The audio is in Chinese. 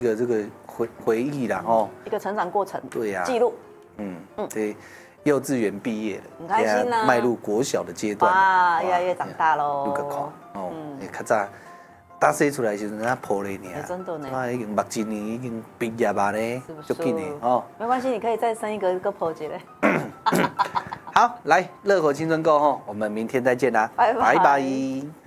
一个这个回忆啦哦， 一个成长过程， 对呀， 记录， 对，幼稚园毕业了， 很开心啊， 迈入国小的阶段， 哇，越来越长大喽， 又个快哦，较早大生出来时阵，咱抱咧呢， 真的呢， 已经目一年已经毕业吧呢，就紧呢哦， 没关系，你可以再生一个抱一嘞。 好，来热火青春购吼，我们明天再见啦， 拜拜。